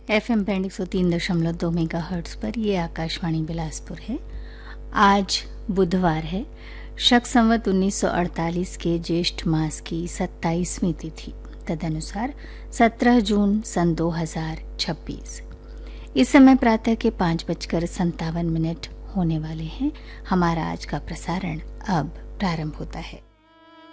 FM band 103.2 megahertz पर ये आकाशवाणी बिलासपुर है। आज बुधवार है, शक संवत 1948 के ज्येष्ठ मास की 27वीं तिथि, तदनुसार 17 जून सन 2026। इस समय प्रातः के 5:57 होने वाले हैं। हमारा आज का प्रसारण अब प्रारंभ होता है।